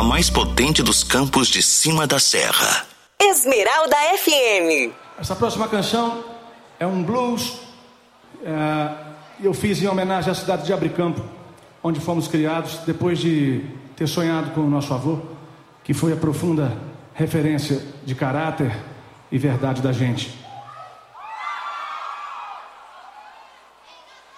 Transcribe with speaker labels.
Speaker 1: mais potente dos campos de cima da serra.
Speaker 2: Esmeralda FM.
Speaker 3: Essa próxima canção é um blues. Eu fiz em homenagem à cidade de Abricampo, onde fomos criados, depois de ter sonhado com o nosso avô, que foi a profunda referência de caráter e verdade da gente.